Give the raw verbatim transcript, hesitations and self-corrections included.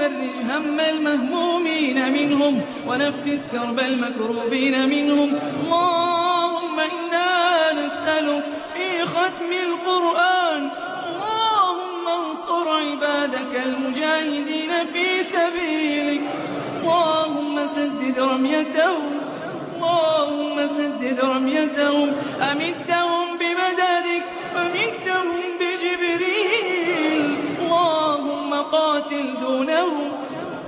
فرج هم المهمومين منهم ونفس كرب المكروبين منهم. اللهم إنا نسألك في ختم القرآن اللهم انصر عبادك المجاهدين في سبيلك. اللهم سدد رميتهم اللهم سدد رميتهم أمدهم